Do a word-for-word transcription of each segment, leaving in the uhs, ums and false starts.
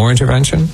more intervention?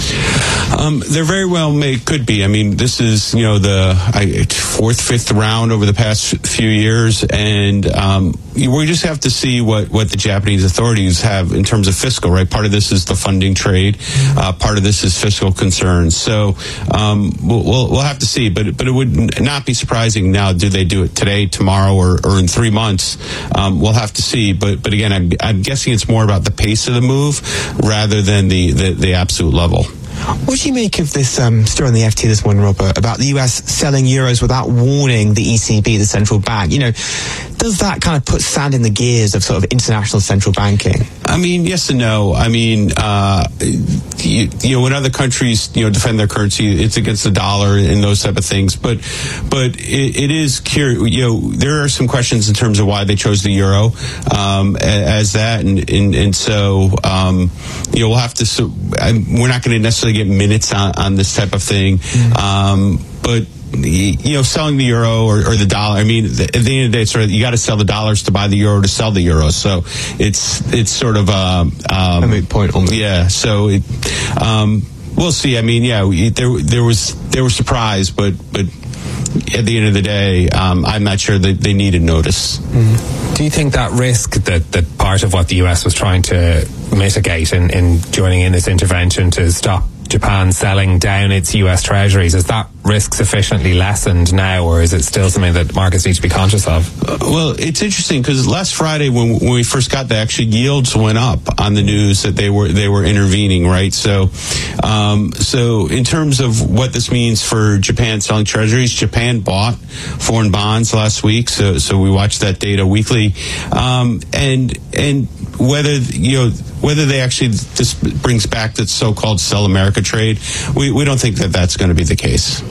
Um, there very well may could be. I mean, this is, you know, the I, fourth, fifth round over the past few years, and um, we just have to see what, what the Japanese authorities have in terms of fiscal, right? Part of this is the funding trade. Uh, part of this is fiscal concerns. So um, we'll, we'll we'll have to see, but but it would not be surprising now. Do they do it today, tomorrow, or, or in three months? Um, we'll have to see. But but again, I'm, I'm guessing it's more about the pace of the move rather than the, the, the absolute level. What do you make of this um, story on the F T this morning, Robert, about the U S selling euros without warning the E C B, the central bank? You know, does that kind of put sand in the gears of sort of international central banking? I mean, yes and no. I mean, uh, you, you know, when other countries, you know, defend their currency, it's against the dollar and those type of things. But, but it, it is curious. You know, there are some questions in terms of why they chose the euro um, as that, and and, and so um, you know, we'll have to. So, I, we're not going to necessarily get minutes on, on this type of thing, mm-hmm. um, but. You know, selling the euro or, or the dollar. I mean, at the end of the day, it's sort of, you got to sell the dollars to buy the euro to sell the euro. So it's it's sort of um, um, a moot point almost. Yeah. So it, um, we'll see. I mean, yeah, we, there there was they were surprised, but but at the end of the day, um, I'm not sure that they needed notice. Mm-hmm. Do you think that risk that that part of what the U S was trying to mitigate in, in joining in this intervention to stop Japan selling down its U S treasuries, is that risk sufficiently lessened now, or is it still something that markets need to be conscious of? Uh, well, it's interesting because last Friday when, when we first got that, actually yields went up on the news that they were they were intervening, right? So, um, so in terms of what this means for Japan selling treasuries, Japan bought foreign bonds last week, so so we watched that data weekly, um, and and whether you know. Whether they actually, this brings back the so-called Sell America trade, we, we don't think that that's going to be the case.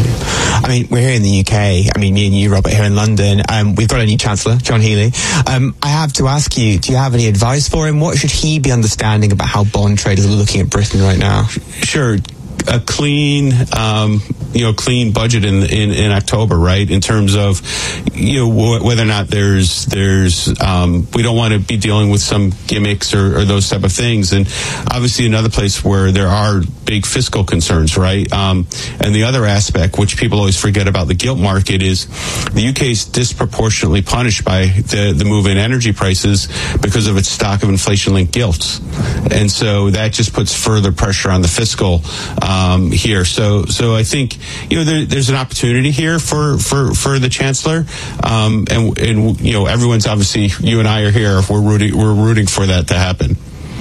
Mm. I mean, we're here in the U K. I mean, me and you, Robert, here in London. Um, we've got a new Chancellor, John Healey. Um, I have to ask you, do you have any advice for him? What should he be understanding about how bond traders are looking at Britain right now? Sure. A clean, um, you know, clean budget in, in in October, right? In terms of, you know, wh- whether or not there's there's um, we don't want to be dealing with some gimmicks or, or those type of things. And obviously, another place where there are big fiscal concerns, right? Um, and the other aspect, which people always forget about the gilt market, is the U K is disproportionately punished by the the move in energy prices because of its stock of inflation-linked gilts, and so that just puts further pressure on the fiscal. Um, here, so so I think you know there, there's an opportunity here for for, for the Chancellor, um, and and you know everyone's obviously, you and I are here. We're rooting we're rooting for that to happen.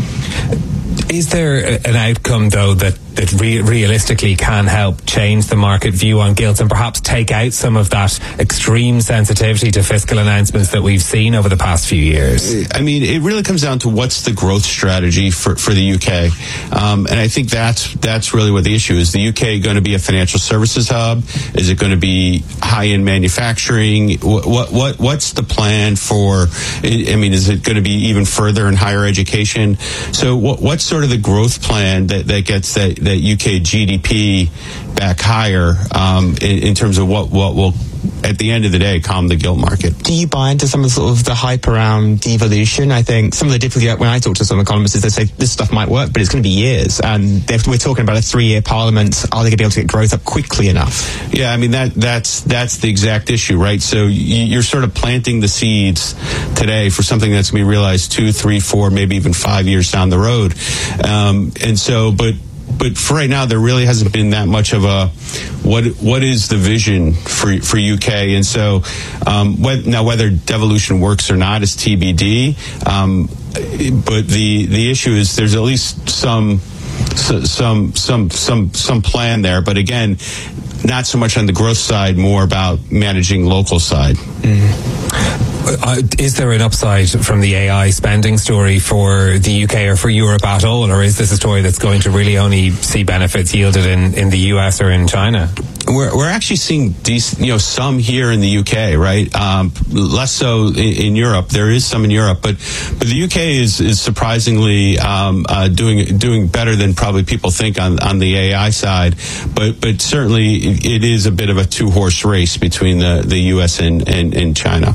Is there an outcome, though, that, that re- realistically can help change the market view on gilts and perhaps take out some of that extreme sensitivity to fiscal announcements that we've seen over the past few years? I mean, it really comes down to what's the growth strategy for, for the U K. Um, and I think that's that's really what the issue is. The U K going to be a financial services hub? Is it going to be high-end manufacturing? What, what, what What's the plan for, I mean, is it going to be even further in higher education? So what, what's sort of the growth plan that, that gets that, that U K G D P back higher um, in, in terms of what, what will, at the end of the day, calm the gilt market? Do you buy into some of sort of the hype around devolution? I think some of the difficulty when I talk to some economists is they say this stuff might work, but it's going to be years. And we're talking about a three-year parliament. Are they going to be able to get growth up quickly enough? Yeah, I mean, that that's that's the exact issue, right? So you're sort of planting the seeds today for something that's going to be realized two, three, four, maybe even five years down the road. Um, and so, but But for right now, there really hasn't been that much of a what what is the vision for for U K, and so um, what, now whether devolution works or not is T B D. Um, but the the issue is there's at least some some some some some plan there. But again, not so much on the growth side, more about managing local side. Mm-hmm. Uh, is there an upside from the A I spending story for the U K or for Europe at all, or is this a story that's going to really only see benefits yielded in, in the U S or in China? We're we're actually seeing decent, you know, some here in the U K, right? Um, less so in, in Europe. There is some in Europe, but but the U K is is surprisingly um, uh, doing doing better than probably people think on on the A I side. But but certainly it is a bit of a two horse race between the the U S and and, and China.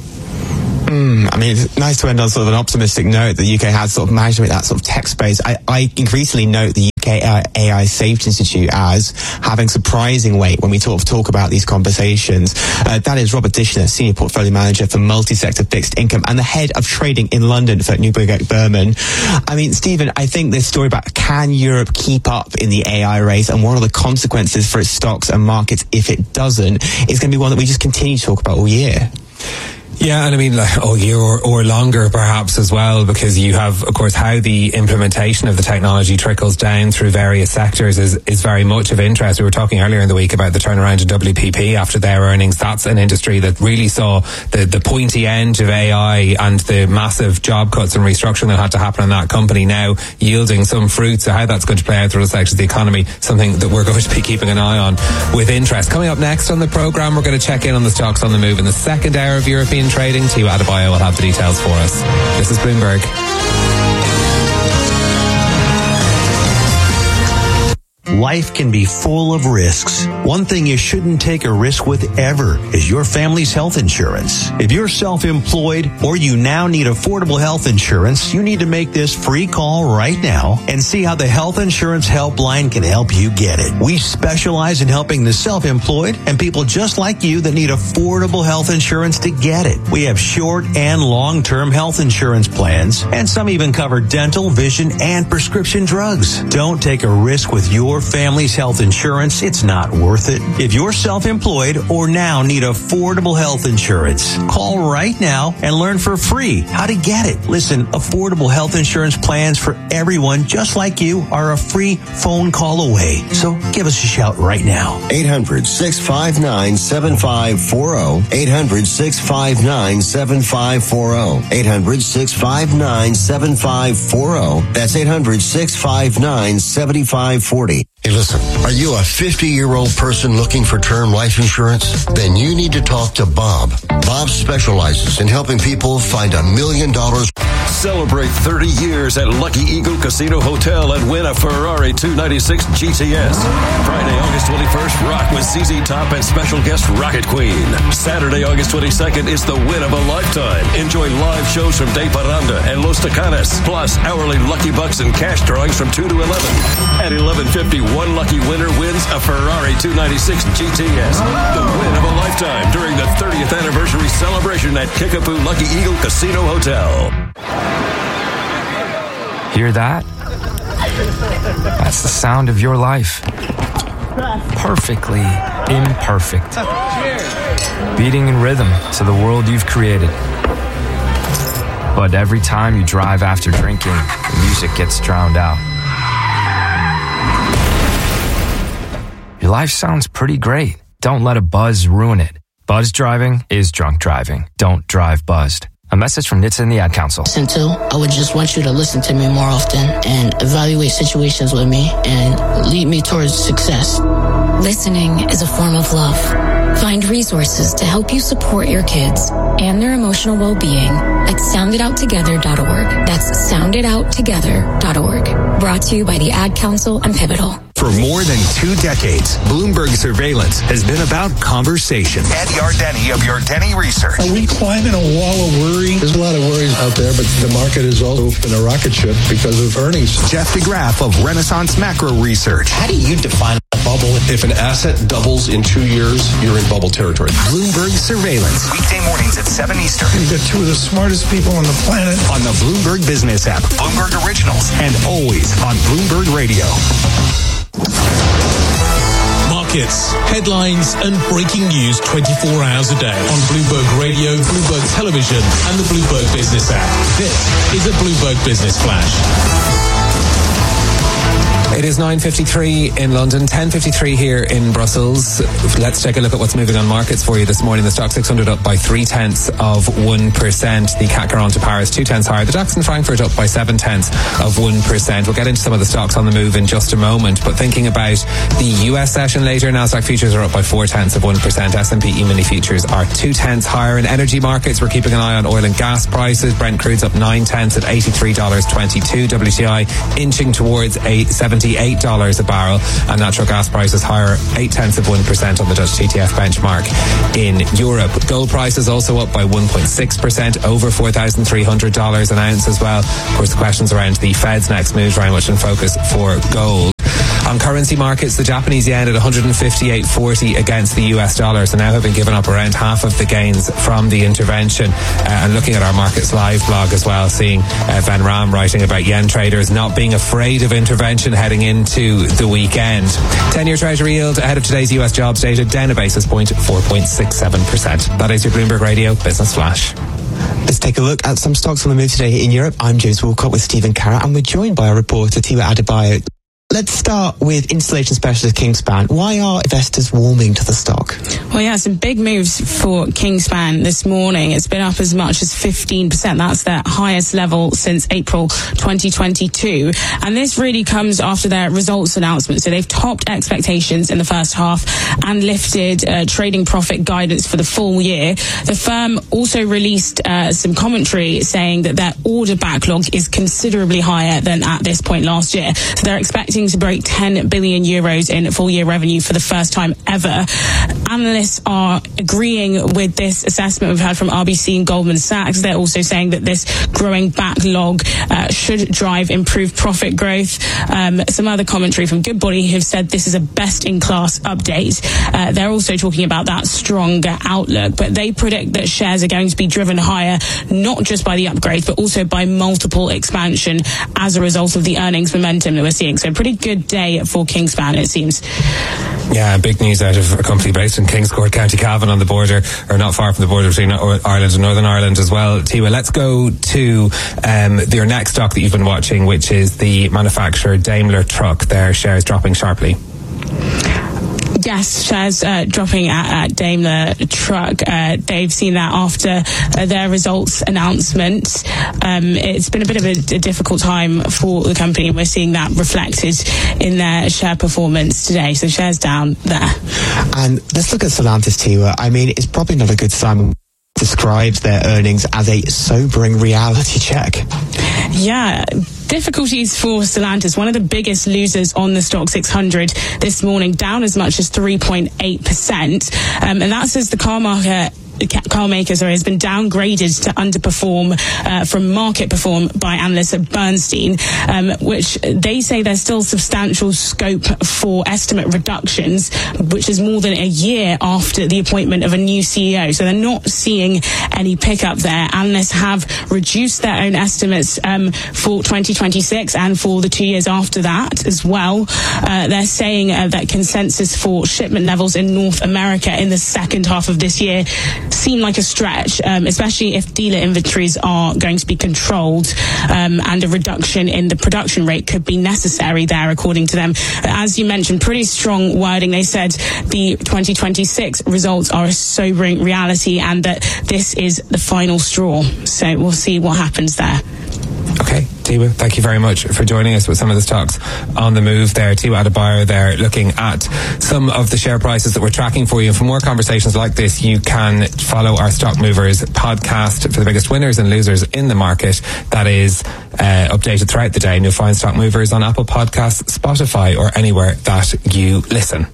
Mm, I mean, it's nice to end on sort of an optimistic note. The U K has sort of managed to make that sort of tech space. I, I increasingly note the U U K A I Safety Institute as having surprising weight when we talk, talk about these conversations. Uh, that is Robert Dishner, Senior Portfolio Manager for Multi-Sector Fixed Income and the Head of Trading in London for Neuberger Berman. I mean, Stephen, I think this story about can Europe keep up in the A I race and what are the consequences for its stocks and markets if it doesn't is going to be one that we just continue to talk about all year. Yeah, and I mean, like, all year or, or longer perhaps as well, because you have, of course, how the implementation of the technology trickles down through various sectors is, is very much of interest. We were talking earlier in the week about the turnaround in W P P after their earnings. That's an industry that really saw the, the pointy end of A I and the massive job cuts and restructuring that had to happen in that company now yielding some fruit. So how that's going to play out through the sectors of the economy, something that we're going to be keeping an eye on with interest. Coming up next on the programme, we're going to check in on the stocks on the move in the second hour of European trading. Tio Adebayo will have the details for us. This is Bloomberg. Life can be full of risks. One thing you shouldn't take a risk with ever is your family's health insurance. If you're self-employed or you now need affordable health insurance, you need to make this free call right now and see how the Health Insurance Helpline can help you get it. We specialize in helping the self-employed and people just like you that need affordable health insurance to get it. We have short and long-term health insurance plans, and some even cover dental, vision, and prescription drugs. Don't take a risk with your family's health insurance. It's not worth it. If you're self-employed or now need affordable health insurance, call right now and learn for free how to get it. Listen, affordable health insurance plans for everyone just like you are a free phone call away. So give us a shout right now. eight hundred, six five nine, seven five four zero. eight hundred, six five nine, seven five four zero. eight hundred, six five nine, seven five four zero. That's eight hundred, six five nine, seven five four zero. Hey, listen, are you a fifty-year-old person looking for term life insurance? Then you need to talk to Bob. Bob specializes in helping people find a million dollars. Celebrate thirty years at Lucky Eagle Casino Hotel and win a Ferrari two ninety-six G T S. Friday, August twenty-first, rock with Z Z Top and special guest Rocket Queen. Saturday, August twenty-second is the win of a lifetime. Enjoy live shows from De Paranda and Los Tacanes, plus hourly Lucky Bucks and cash drawings from two to eleven. At eleven fifty, one lucky winner wins a Ferrari two ninety-six G T S. The win of a lifetime during the thirtieth anniversary celebration at Kickapoo Lucky Eagle Casino Hotel. Hear that? That's the sound of your life. Perfectly imperfect. Beating in rhythm to the world you've created. But every time you drive after drinking, the music gets drowned out. Your life sounds pretty great. Don't let a buzz ruin it. Buzz driving is drunk driving. Don't drive buzzed. A message from N H T S A and the Ad Council. Until I would just want you to listen to me more often and evaluate situations with me and lead me towards success. Listening is a form of love. Find resources to help you support your kids and their emotional well-being at sound it out together dot org. That's sound it out together dot org. Brought to you by the Ad Council and Pivotal. For more than two decades, Bloomberg Surveillance has been about conversation. Ed Yardeni of Yardeni Research. Are we climbing a wall of worry? There's a lot of worries out there, but the market has also been a rocket ship because of earnings. Jeff DeGraff of Renaissance Macro Research. How do you define a bubble? If an asset doubles in two years, you're in bubble territory. Bloomberg Surveillance. Weekday mornings at seven Eastern. You've got two of the smartest people on the planet. On the Bloomberg Business app, Bloomberg Originals, and always on Bloomberg Radio. Markets, headlines, and breaking news twenty-four hours a day on Bloomberg Radio, Bloomberg Television, and the Bloomberg Business app. This is a Bloomberg Business Flash. It is nine fifty-three in London, ten fifty-three here in Brussels. Let's take a look at what's moving on markets for you this morning. The Stock six hundred up by three tenths of one percent. The C A C Quarante Paris two tenths higher. The DAX in Frankfurt up by seven tenths of one percent. We'll get into some of the stocks on the move in just a moment. But thinking about the U S session later, Nasdaq futures are up by four tenths of one percent. S and P E-mini futures are two tenths higher. In energy markets, we're keeping an eye on oil and gas prices. Brent crude's up nine tenths at eighty-three dollars twenty-two. W T I inching towards a seventy thirty-eight dollars a barrel, and natural gas prices higher eight tenths of one percent on the Dutch T T F benchmark in Europe. Gold prices also up by one point six percent, over four thousand three hundred dollars an ounce as well. Of course, the questions around the Fed's next move very much in focus for gold. On currency markets, the Japanese yen at one fifty-eight forty against the U S dollar, so now have been given up around half of the gains from the intervention. Uh, and looking at our Markets Live blog as well, seeing uh, Van Ram writing about yen traders not being afraid of intervention heading into the weekend. ten-year Treasury yield ahead of today's U S jobs data down a basis point, four point six seven percent. That is your Bloomberg Radio Business Flash. Let's take a look at some stocks on the move today in Europe. I'm James Walcott with Stephen Carrott, and we're joined by our reporter Tiwa Adebayo. Let's start with installation specialist Kingspan. Why are investors warming to the stock? Well, yeah, some big moves for Kingspan this morning. It's been up as much as fifteen percent. That's their highest level since April twenty twenty-two. And this really comes after their results announcement. So they've topped expectations in the first half and lifted uh, trading profit guidance for the full year. The firm also released uh, some commentary saying that their order backlog is considerably higher than at this point last year. So they're expecting to break ten billion euros in full year revenue for the first time ever. Analysts are agreeing with this assessment we've had from R B C and Goldman Sachs. They're also saying that this growing backlog uh, should drive improved profit growth. Um, some other commentary from Goodbody have said this is a best-in-class update. Uh, they're also talking about that stronger outlook, but they predict that shares are going to be driven higher, not just by the upgrade, but also by multiple expansion as a result of the earnings momentum that we're seeing. So pretty good day for Kingspan, it seems. Yeah, big news out of a company based in Kingscourt, County Cavan, on the border, or not far from the border between Ireland and Northern Ireland as well. Tiwa, let's go to um, your next stock that you've been watching, which is the manufacturer Daimler Truck. Their shares dropping sharply. Yes, shares uh, dropping at, at Daimler Truck. Uh, they've seen that after uh, their results announcement. Um, it's been a bit of a, a difficult time for the company, and we're seeing that reflected in their share performance today. So shares down there. And let's look at Stellantis, Tiwa. I mean, it's probably not a good sign. Described their earnings as a sobering reality check. Yeah, difficulties for Stellantis, one of the biggest losers on the stock six hundred this morning, down as much as three point eight percent. Um, and that's as the car market car maker sorry, has been downgraded to underperform uh, from market perform by analysts at Bernstein, um, which they say there's still substantial scope for estimate reductions, which is more than a year after the appointment of a new C E O. So they're not seeing any pickup there. Analysts have reduced their own estimates um, for twenty twenty-six and for the two years after that as well. Uh, they're saying uh, that consensus for shipment levels in North America in the second half of this year seem like a stretch, um, especially if dealer inventories are going to be controlled, um, and a reduction in the production rate could be necessary there, according to them. As you mentioned, pretty strong wording. They said the twenty twenty-six results are a sobering reality and that this is the final straw. So we'll see what happens there. Okay, Tiwa, thank you very much for joining us with some of the stocks on the move there. Tiwa Adebayo there, looking at some of the share prices that we're tracking for you. And for more conversations like this, you can follow our Stock Movers podcast for the biggest winners and losers in the market. That is uh, updated throughout the day. And you'll find Stock Movers on Apple Podcasts, Spotify, or anywhere that you listen.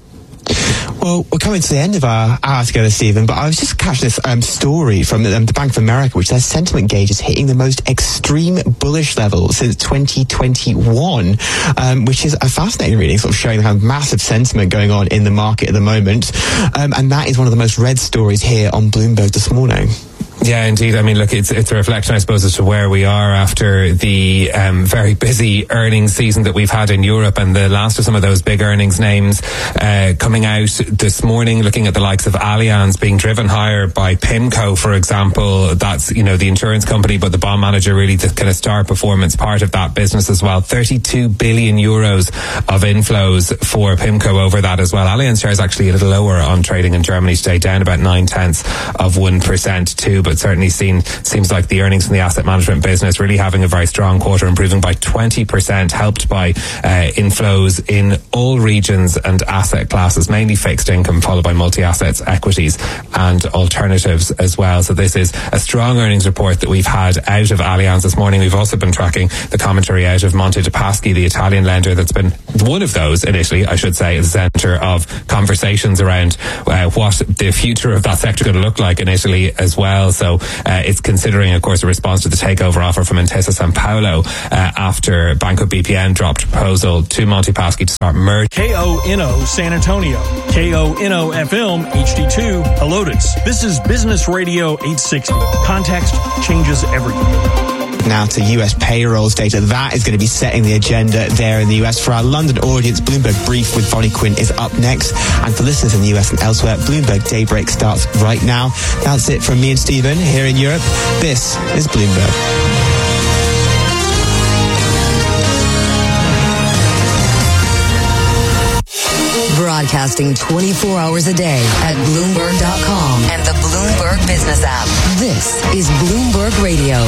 Well, we're coming to the end of our hour together, Stephen, but I was just catching this um, story from the, um, the Bank of America, which their sentiment gauge is hitting the most extreme bullish level since twenty twenty-one, um, which is a fascinating reading, sort of showing the kind of massive sentiment going on in the market at the moment. Um, and that is one of the most read stories here on Bloomberg this morning. Yeah, indeed. I mean, look, it's it's a reflection, I suppose, as to where we are after the um, very busy earnings season that we've had in Europe, and the last of some of those big earnings names uh, coming out this morning, looking at the likes of Allianz being driven higher by PIMCO, for example. That's, you know, the insurance company, but the bond manager really the kind of star performance part of that business as well. thirty-two billion euros of inflows for PIMCO over that as well. Allianz shares actually a little lower on trading in Germany today, down about nine tenths of one percent too. but certainly seen, seems like the earnings from the asset management business really having a very strong quarter, improving by twenty percent, helped by uh, inflows in all regions and asset classes, mainly fixed income, followed by multi-assets, equities and alternatives as well. So this is a strong earnings report that we've had out of Allianz this morning. We've also been tracking the commentary out of Monte dei Paschi, the Italian lender that's been one of those initially, I should say, at the centre of conversations around uh, what the future of that sector could look like in Italy as well. So uh, it's considering, of course, a response to the takeover offer from Intesa Sanpaolo uh, after Banco B P M dropped a proposal to Monte Paschi to start merging. K O N O San Antonio, K O N O F M H D two Helotes. This is Business Radio eight sixty. Context changes everything. Now to U S payrolls data. That is going to be setting the agenda there in the U S. For our London audience, Bloomberg Brief with Bonnie Quinn is up next. And for listeners in the U S and elsewhere, Bloomberg Daybreak starts right now. That's it from me and Stephen here in Europe. This is Bloomberg. Broadcasting twenty-four hours a day at Bloomberg dot com and the Bloomberg Business app. This is Bloomberg Radio.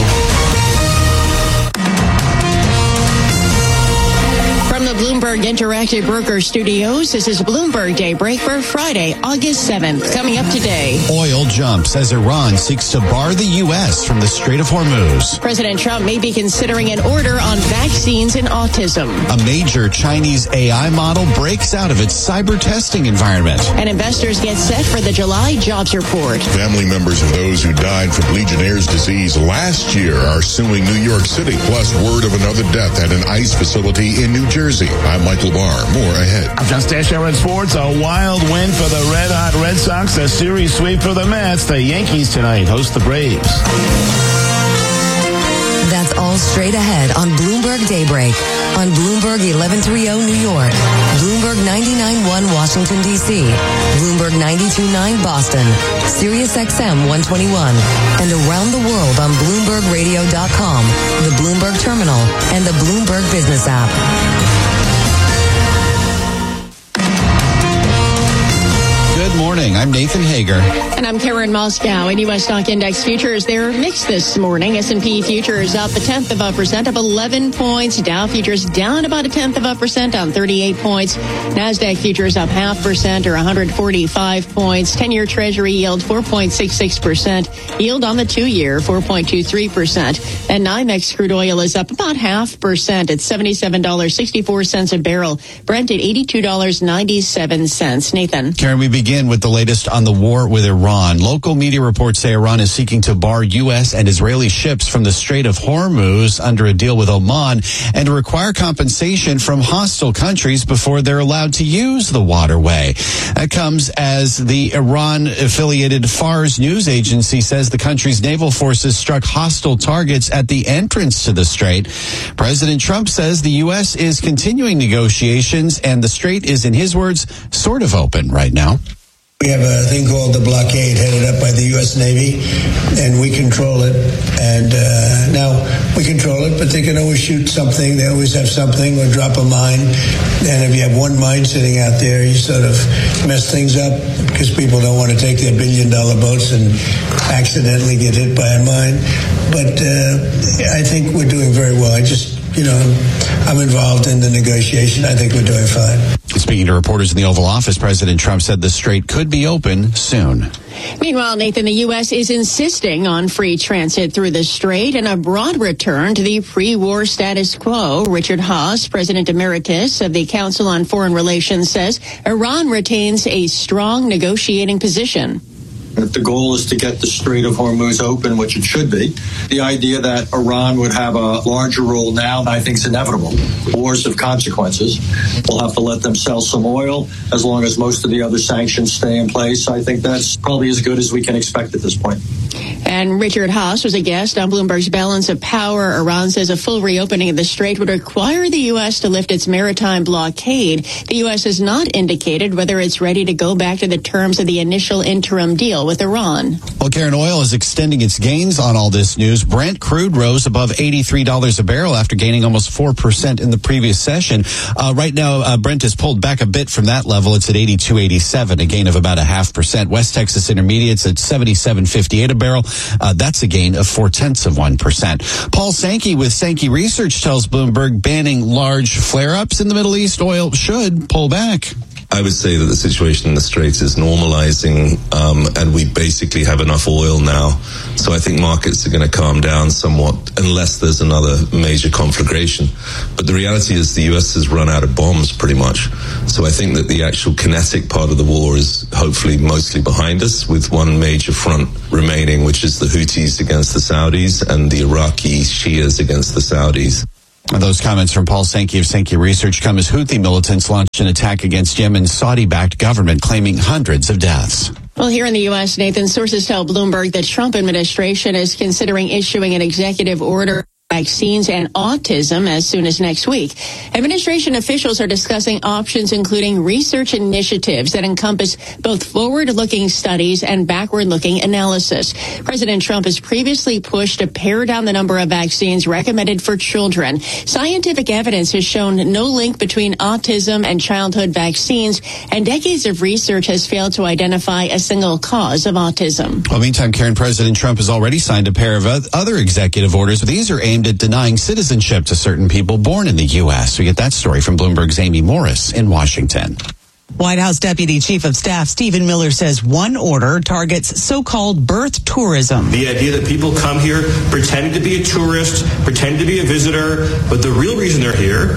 From the Bloomberg Interactive Broker Studios, this is Bloomberg Daybreak for Friday, August seventh. Coming up today. Oil jumps as Iran seeks to bar the U S from the Strait of Hormuz. President Trump may be considering an order on vaccines and autism. A major Chinese A I model breaks out of its cyber testing environment. And investors get set for the July jobs report. Family members of those who died from Legionnaire's disease last year are suing New York City, plus word of another death at an ICE facility in New Jersey. I'm Michael Barr. More ahead. I'm John Stashower in sports. A wild win for the Red Hot Red Sox. A series sweep for the Mets. The Yankees tonight host the Braves. That's all straight ahead on Bloomberg Daybreak. On Bloomberg eleven thirty New York, Bloomberg ninety-nine point one Washington, D C, Bloomberg ninety-two point nine Boston, Sirius X M one twenty-one, and around the world on Bloomberg Radio dot com, the Bloomberg Terminal, and the Bloomberg Business app. Good morning. I'm Nathan Hager. And I'm Karen Moscow. In U S stock index futures, they're mixed this morning. S and P futures up a tenth of a percent, up eleven points. Dow futures down about a tenth of a percent, down thirty-eight points. NASDAQ futures up half percent or one hundred forty-five points. ten-year Treasury yield four point six six percent. Yield on the two-year four point two three percent. And NYMEX crude oil is up about half percent at seventy-seven dollars and sixty-four cents a barrel. Brent at eighty-two dollars and ninety-seven cents. Nathan. Karen, we begin with the latest on the war with Iran. Local media reports say Iran is seeking to bar U S and Israeli ships from the Strait of Hormuz under a deal with Oman and to require compensation from hostile countries before they're allowed to use the waterway. That comes as the Iran-affiliated Fars news agency says the country's naval forces struck hostile targets at the entrance to the strait. President Trump says the U S is continuing negotiations and the strait is, in his words, sort of open right now. We have a thing called the blockade headed up by the U S Navy, and we control it. And uh, now we control it, but they can always shoot something. They always have something or drop a mine. And if you have one mine sitting out there, you sort of mess things up because people don't want to take their billion-dollar boats and accidentally get hit by a mine. But uh, I think we're doing very well. I just, you know, I'm involved in the negotiation. I think we're doing fine. Speaking to reporters in the Oval Office, President Trump said the strait could be open soon. Meanwhile, Nathan, the U S is insisting on free transit through the strait and a broad return to the pre-war status quo. Richard Haass, President Emeritus of the Council on Foreign Relations, says Iran retains a strong negotiating position. If the goal is to get the Strait of Hormuz open, which it should be, the idea that Iran would have a larger role now, I think is inevitable. Wars have consequences. We'll have to let them sell some oil as long as most of the other sanctions stay in place. I think that's probably as good as we can expect at this point. And Richard Haass was a guest on Bloomberg's Balance of Power. Iran says a full reopening of the strait would require the U S to lift its maritime blockade. The U S has not indicated whether it's ready to go back to the terms of the initial interim deal with Iran. Well, Karen, oil is extending its gains on all this news. Brent crude rose above eighty-three dollars a barrel after gaining almost four percent in the previous session. Uh, right now, uh, Brent has pulled back a bit from that level. It's at eighty-two eighty-seven, a gain of about a half percent. West Texas Intermediates at seventy-seven fifty-eight a barrel. barrel. Uh, that's a gain of four-tenths of one percent. Paul Sankey with Sankey Research tells Bloomberg banning large flare-ups in the Middle East oil should pull back. I would say that the situation in the Straits is normalizing, um, and we basically have enough oil now. So I think markets are going to calm down somewhat unless there's another major conflagration. But the reality is the U S has run out of bombs pretty much. So I think that the actual kinetic part of the war is hopefully mostly behind us, with one major front remaining, which is the Houthis against the Saudis and the Iraqi Shias against the Saudis. Those comments from Paul Sankey of Sankey Research come as Houthi militants launched an attack against Yemen's Saudi-backed government, claiming hundreds of deaths. Well, here in the U S, Nathan, sources tell Bloomberg the Trump administration is considering issuing an executive order vaccines and autism as soon as next week. Administration officials are discussing options including research initiatives that encompass both forward-looking studies and backward-looking analysis. President Trump has previously pushed to pare down the number of vaccines recommended for children. Scientific evidence has shown no link between autism and childhood vaccines, and decades of research has failed to identify a single cause of autism. Well, meantime, Karen, President Trump has already signed a pair of other executive orders. These are aimed at denying citizenship to certain people born in the U S. We get that story from Bloomberg's Amy Morris in Washington. White House Deputy Chief of Staff Stephen Miller says one order targets so-called birth tourism. The idea that people come here pretending to be a tourist, pretend to be a visitor, but the real reason they're here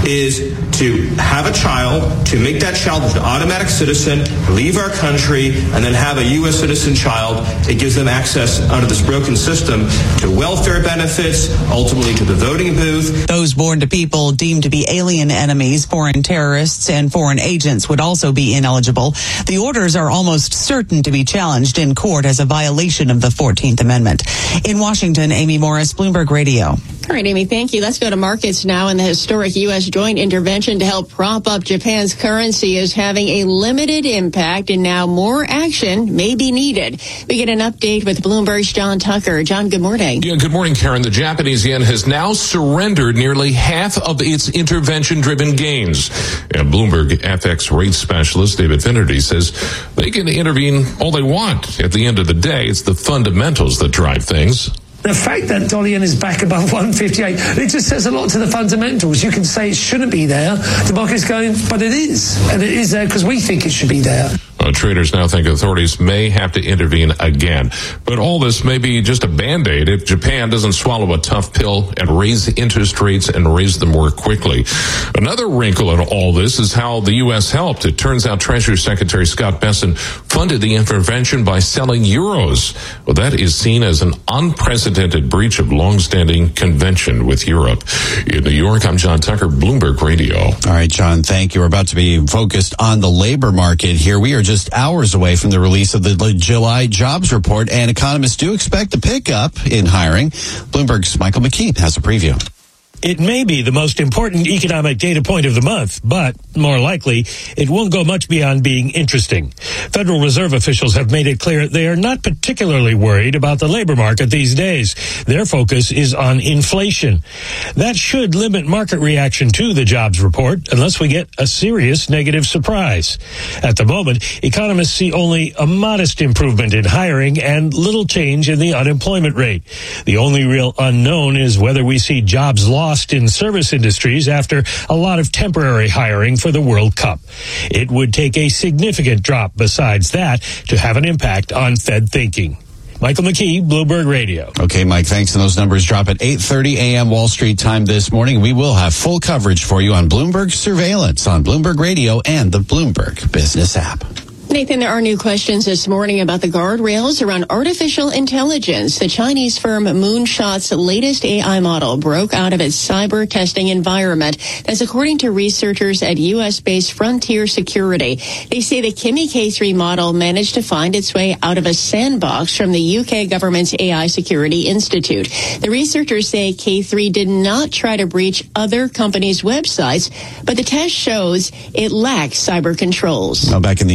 is to have a child, to make that child an automatic citizen, leave our country, and then have a U S citizen child. It gives them access under this broken system to welfare benefits, ultimately to the voting booth. Those born to people deemed to be alien enemies, foreign terrorists, and foreign agents would also be ineligible. The orders are almost certain to be challenged in court as a violation of the fourteenth Amendment. In Washington, Amy Morris, Bloomberg Radio. All right, Amy, thank you. Let's go to markets now. And the historic U S joint intervention to help prop up Japan's currency is having a limited impact, and now more action may be needed. We get an update with Bloomberg's John Tucker. John, good morning. Yeah, good morning, Karen. The Japanese yen has now surrendered nearly half of its intervention-driven gains. And Bloomberg F X rate specialist David Finnerty says they can intervene all they want. At the end of the day, it's the fundamentals that drive things. The fact that dollar yen is back above one fifty-eight, it just says a lot to the fundamentals. You can say it shouldn't be there. The market's going, but it is. And it is there because we think it should be there. Uh, traders now think authorities may have to intervene again. But all this may be just a Band-Aid if Japan doesn't swallow a tough pill and raise interest rates and raise them more quickly. Another wrinkle in all this is how the U S helped. It turns out Treasury Secretary Scott Bessent funded the intervention by selling euros. Well, that is seen as an unprecedented breach of longstanding convention with Europe. In New York, I'm John Tucker, Bloomberg Radio. All right, John, thank you. We're about to be focused on the labor market here. We are just just hours away from the release of the July jobs report, and economists do expect a pickup in hiring. Bloomberg's Michael McKee has a preview. It may be the most important economic data point of the month, but more likely, it won't go much beyond being interesting. Federal Reserve officials have made it clear they are not particularly worried about the labor market these days. Their focus is on inflation. That should limit market reaction to the jobs report unless we get a serious negative surprise. At the moment, economists see only a modest improvement in hiring and little change in the unemployment rate. The only real unknown is whether we see jobs lost in service industries after a lot of temporary hiring for the World Cup. It would take a significant drop besides that to have an impact on Fed thinking. Michael McKee, Bloomberg Radio. Okay, Mike, thanks. And those numbers drop at eight thirty a.m. Wall Street time this morning. We will have full coverage for you on Bloomberg Surveillance on Bloomberg Radio and the Bloomberg Business app. Nathan, there are new questions this morning about the guardrails around artificial intelligence. The Chinese firm Moonshot's latest A I model broke out of its cyber testing environment. That's according to researchers at U S-based Frontier Security. They say the Kimi K three model managed to find its way out of a sandbox from the U K government's A I Security Institute. The researchers say K three did not try to breach other companies' websites, but the test shows it lacks cyber controls. Now, back in the U S,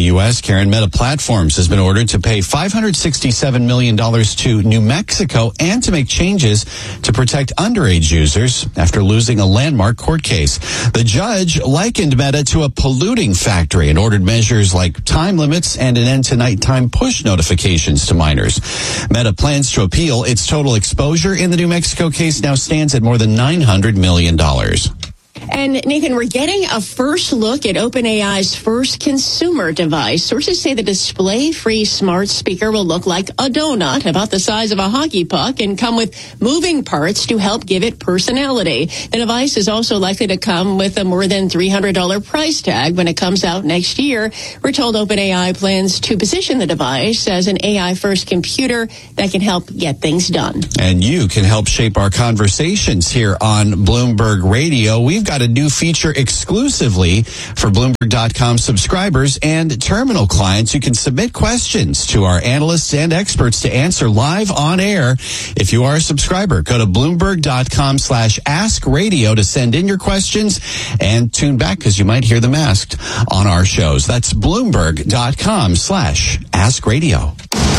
Karen. Meta Platforms has been ordered to pay five hundred sixty-seven million dollars to New Mexico and to make changes to protect underage users after losing a landmark court case. The judge likened Meta to a polluting factory and ordered measures like time limits and an end to nighttime push notifications to minors. Meta plans to appeal. Its total exposure in the New Mexico case now stands at more than nine hundred million dollars. And Nathan, we're getting a first look at OpenAI's first consumer device. Sources say the display-free smart speaker will look like a donut about the size of a hockey puck and come with moving parts to help give it personality. The device is also likely to come with a more than three hundred dollars price tag when it comes out next year. We're told OpenAI plans to position the device as an A I-first computer that can help get things done. And you can help shape our conversations here on Bloomberg Radio. We've got a new feature exclusively for Bloomberg dot com subscribers and terminal clients. You can submit questions to our analysts and experts to answer live on air. If you are a subscriber, go to Bloomberg dot com slash ask radio to send in your questions and tune back because you might hear them asked on our shows. That's Bloomberg dot com slash ask radio.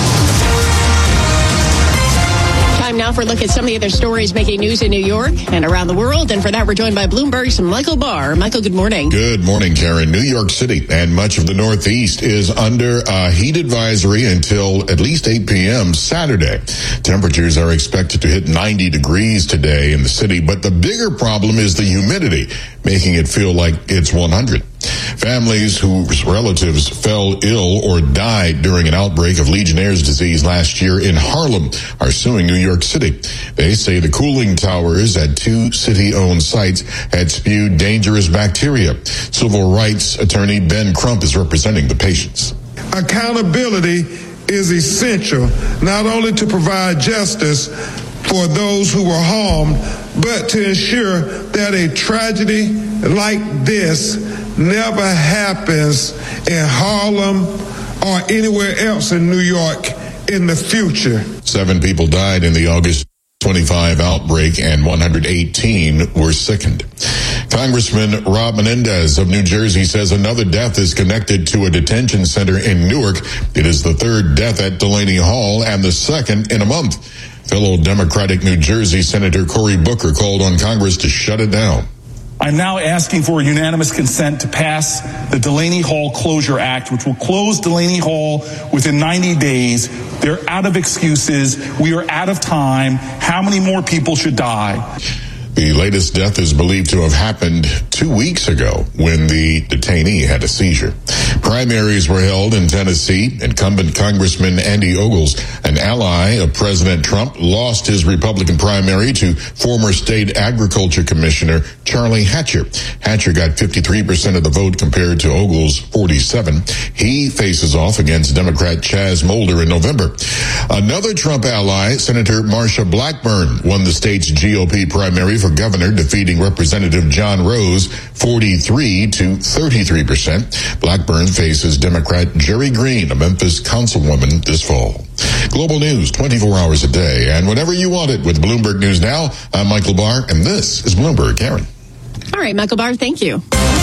Time now for a look at some of the other stories making news in New York and around the world. And for that, we're joined by Bloomberg's Michael Barr. Michael, good morning. Good morning, Karen. New York City and much of the Northeast is under a heat advisory until at least eight p.m. Saturday. Temperatures are expected to hit ninety degrees today in the city, but the bigger problem is the humidity, making it feel like it's one hundred. Families whose relatives fell ill or died during an outbreak of Legionnaire's disease last year in Harlem are suing New York City. They say the cooling towers at two city-owned sites had spewed dangerous bacteria. Civil rights attorney Ben Crump is representing the patients. Accountability is essential, not only to provide justice for those who were harmed, but to ensure that a tragedy like this never happens in Harlem or anywhere else in New York in the future. Seven people died in the August twenty-five outbreak and one hundred eighteen were sickened. Congressman Rob Menendez of New Jersey says another death is connected to a detention center in Newark. It is the third death at Delaney Hall and the second in a month. Fellow Democratic New Jersey Senator Cory Booker called on Congress to shut it down. I'm now asking for unanimous consent to pass the Delaney Hall Closure Act, which will close Delaney Hall within ninety days. They're out of excuses. We are out of time. How many more people should die? The latest death is believed to have happened two weeks ago when the detainee had a seizure. Primaries were held in Tennessee. Incumbent Congressman Andy Ogles, an ally of President Trump, lost his Republican primary to former State Agriculture Commissioner Charlie Hatcher. Hatcher got fifty-three percent of the vote compared to Ogles' forty-seven. He faces off against Democrat Chaz Mulder in November. Another Trump ally, Senator Marsha Blackburn, won the state's G O P primary for governor, defeating Representative John Rose forty-three to thirty-three percent. Blackburn faces Democrat Jerry Green, a Memphis councilwoman, this fall. Global news twenty-four hours a day and whenever you want it with Bloomberg News Now. I'm Michael Barr and this is Bloomberg. Karen. All right, Michael Barr, thank you.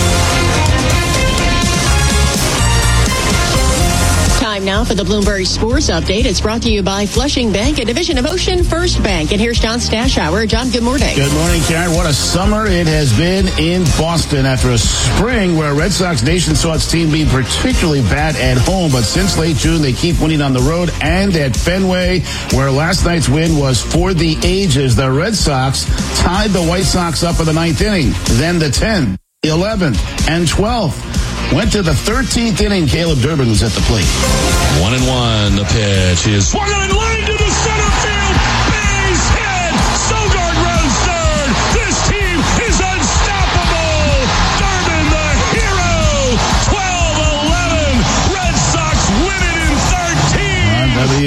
Time now for the Bloomberg Sports Update. It's brought to you by Flushing Bank, a division of Ocean First Bank. And here's John Stashower. John, good morning. Good morning, Karen. What a summer it has been in Boston after a spring where Red Sox Nation saw its team be particularly bad at home. But since late June, they keep winning on the road and at Fenway, where last night's win was for the ages. The Red Sox tied the White Sox up in the ninth inning. Then the tenth, eleventh, and twelfth. Went to the thirteenth inning. Caleb Durbin was at the plate. One and one. The pitch is swung on line to the center field. Base hit. Sogard runs third. This team is unstoppable. Durbin, the hero. twelve eleven. Red Sox win it in thirteen. On W E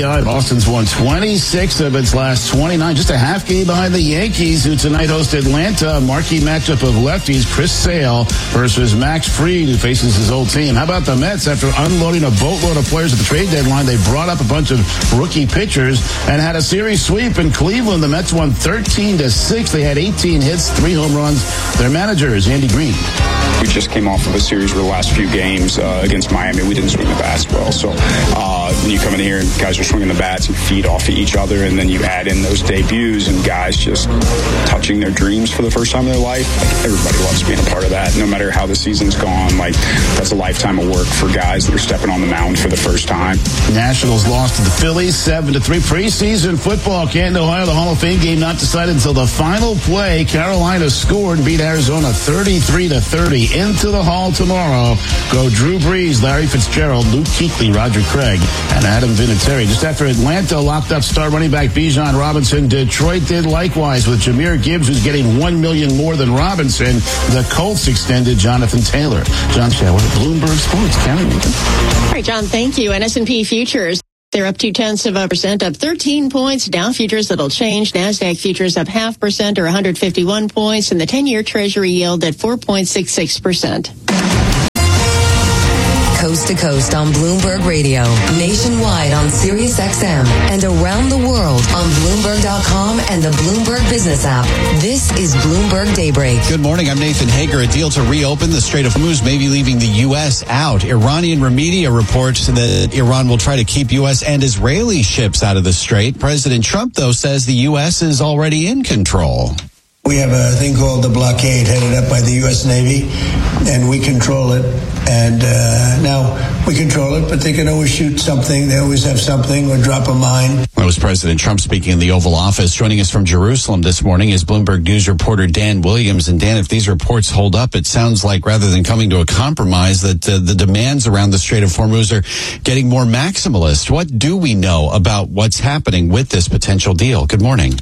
High. Boston's won twenty-six of its last twenty-nine, just a half game behind the Yankees, who tonight host Atlanta. A marquee matchup of lefties, Chris Sale versus Max Fried, who faces his old team. How about the Mets? After unloading a boatload of players at the trade deadline, they brought up a bunch of rookie pitchers and had a series sweep in Cleveland. The Mets won thirteen to six. They had eighteen hits, three home runs. Their manager is Andy Green. We just came off of a series where the last few games uh, against Miami, we didn't swing the bats well. So uh, when you come in here and guys are swinging the bats and feed off of each other, and then you add in those debuts and guys just touching their dreams for the first time in their life, like, everybody loves being a part of that. No matter how the season's gone, like that's a lifetime of work for guys that are stepping on the mound for the first time. Nationals lost to the Phillies seven to three. Preseason football, Canton, Ohio, the Hall of Fame game not decided until the final play. Carolina scored and beat Arizona thirty-three to thirty. Into the Hall tomorrow go Drew Brees, Larry Fitzgerald, Luke Kuechly, Roger Craig, and Adam Vinatieri. Just after Atlanta locked up star running back Bijan Robinson, Detroit did likewise with Jahmyr Gibbs, who's getting one million dollars more than Robinson. The Colts extended Jonathan Taylor. John Shower, Bloomberg Sports. Karen. All right, John, thank you. And S and P futures, they're up two tenths of a percent, up thirteen points. Dow futures, that'll change. NASDAQ futures up half percent or one hundred fifty-one points, and the ten-year Treasury yield at four point six six percent. Coast to coast on Bloomberg Radio, nationwide on Sirius X M, and around the world on Bloomberg dot com and the Bloomberg Business app. This is Bloomberg Daybreak. Good morning. I'm Nathan Hager. A deal to reopen the Strait of Hormuz may be leaving the U S out. Iranian media reports that Iran will try to keep U S and Israeli ships out of the strait. President Trump, though, says the U S is already in control. We have a thing called the blockade headed up by the U S Navy, and we control it. And uh, now we control it, but they can always shoot something. They always have something or drop a mine. That was President Trump speaking in the Oval Office. Joining us from Jerusalem this morning is Bloomberg News reporter Dan Williams. And Dan, if these reports hold up, it sounds like rather than coming to a compromise, that uh, the demands around the Strait of Hormuz are getting more maximalist. What do we know about what's happening with this potential deal? Good morning.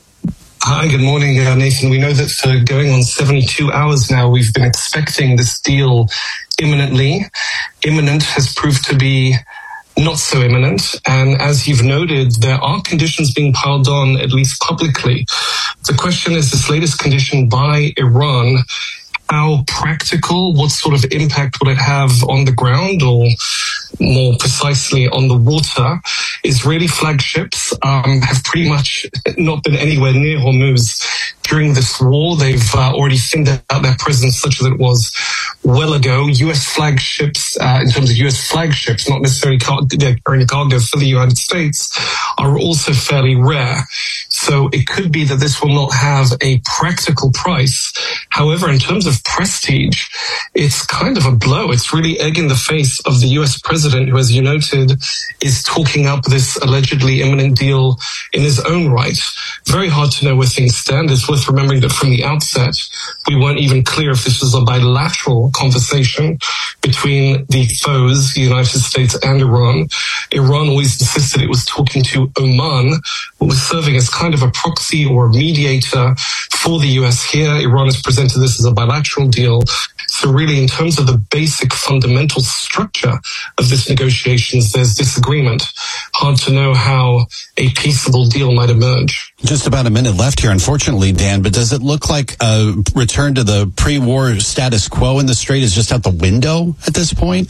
Hi, good morning, uh, Nathan. We know that for going on seventy-two hours now, we've been expecting this deal imminently. Imminent has proved to be not so imminent. And as you've noted, there are conditions being piled on, at least publicly. The question is this latest condition by Iran, how practical, what sort of impact will it have on the ground, or more precisely on the water? Israeli flagships um, have pretty much not been anywhere near Hormuz during this war. They've uh, already thinned out their presence such that it was well ago. U S flagships, uh, in terms of U S flagships, not necessarily car- carrying cargo for the United States, are also fairly rare. So it could be that this will not have a practical price. However, in terms of prestige, it's kind of a blow. It's really egg in the face of the U S president, who, as you noted, is talking up this allegedly imminent deal in his own right. Very hard to know where things stand. It's worth remembering that from the outset, we weren't even clear if this was a bilateral conversation between the foes, the United States and Iran. Iran always insisted it was talking to Oman, who was serving as kind of a proxy or a mediator for the U S here. Iran has presented this as a bilateral deal. So really, in terms of the basic fundamental structure of this negotiations, there's disagreement. Hard to know how a peaceable deal might emerge. Just about a minute left here, unfortunately, Dan, but does it look like a return to the pre-war status quo in the Strait is just out the window at this point?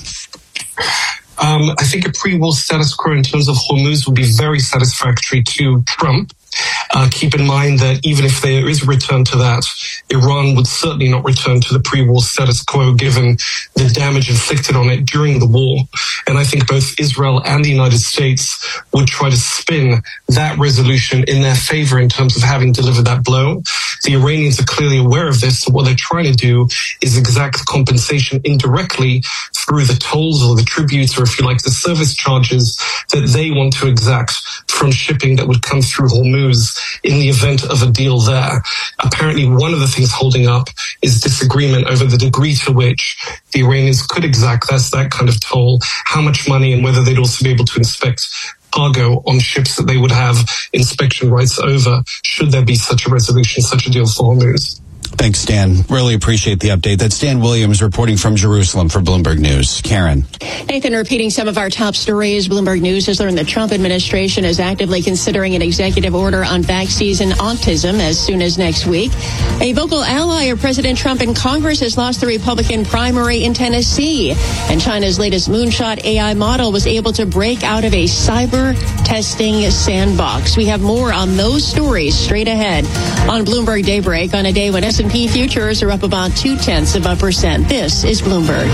Um, I think a pre-war status quo in terms of Hormuz would be very satisfactory to Trump. Uh, keep in mind that even if there is a return to that, Iran would certainly not return to the pre-war status quo given the damage inflicted on it during the war. And I think both Israel and the United States would try to spin that resolution in their favor in terms of having delivered that blow. The Iranians are clearly aware of this. So what they're trying to do is exact compensation indirectly through the tolls or the tributes, or if you like, the service charges that they want to exact from shipping that would come through Hormuz in the event of a deal there. Apparently, one of the things holding up is disagreement over the degree to which the Iranians could exact that, that kind of toll, how much money, and whether they'd also be able to inspect cargo on ships that they would have inspection rights over, should there be such a resolution, such a deal for Hormuz. Thanks, Stan. Really appreciate the update. That's Stan Williams reporting from Jerusalem for Bloomberg News. Karen. Nathan, repeating some of our top stories, Bloomberg News has learned the Trump administration is actively considering an executive order on vaccines and autism as soon as next week. A vocal ally of President Trump in Congress has lost the Republican primary in Tennessee. And China's latest moonshot A I model was able to break out of a cyber testing sandbox. We have more on those stories straight ahead on Bloomberg Daybreak on a day when S and P futures are up about two-tenths of a percent. This is Bloomberg.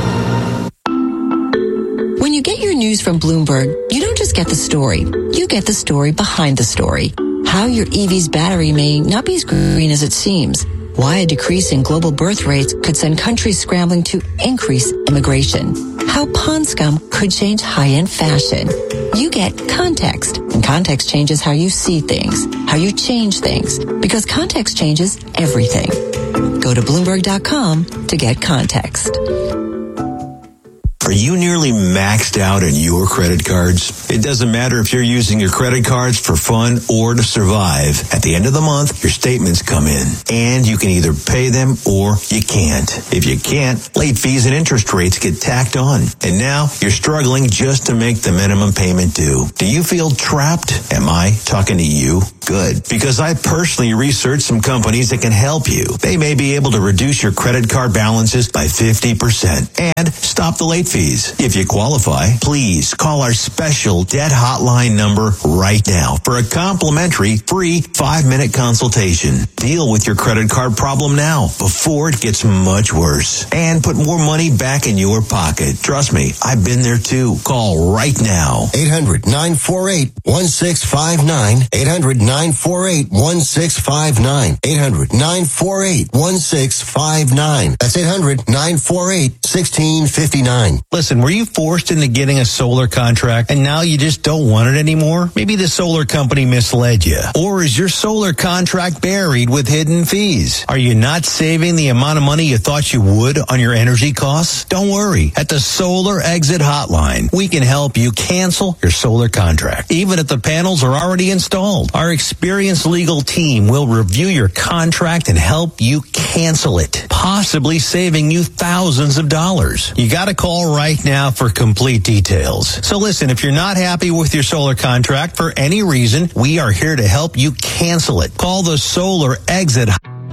When you get your news from Bloomberg, you don't just get the story. You get the story behind the story. How your E V's battery may not be as green as it seems. Why a decrease in global birth rates could send countries scrambling to increase immigration. How pond scum could change high-end fashion. You get context, and context changes how you see things, how you change things, because context changes everything. Go to Bloomberg dot com to get context. Are you nearly maxed out on your credit cards? It doesn't matter if you're using your credit cards for fun or to survive. At the end of the month, your statements come in, and you can either pay them or you can't. If you can't, late fees and interest rates get tacked on. And now you're struggling just to make the minimum payment due. Do you feel trapped? Am I talking to you? Good. Because I personally researched some companies that can help you. They may be able to reduce your credit card balances by fifty percent and stop the late fees. If you qualify, please call our special debt hotline number right now for a complimentary free five-minute consultation. Deal with your credit card problem now before it gets much worse and put more money back in your pocket. Trust me, I've been there too. Call right now. eight hundred nine four eight one six five nine. eight hundred nine four eight one six five nine. eight hundred nine four eight one six five nine. That's eight hundred nine four eight one six five nine. Listen, were you forced into getting a solar contract and now you just don't want it anymore? Maybe the solar company misled you. Or is your solar contract buried with hidden fees? Are you not saving the amount of money you thought you would on your energy costs? Don't worry. At the Solar Exit Hotline, we can help you cancel your solar contract, even if the panels are already installed. Our experienced legal team will review your contract and help you cancel it, possibly saving you thousands of dollars. You got to call right now for complete details. So listen, if you're not happy with your solar contract for any reason, we are here to help you cancel it. Call the Solar Exit.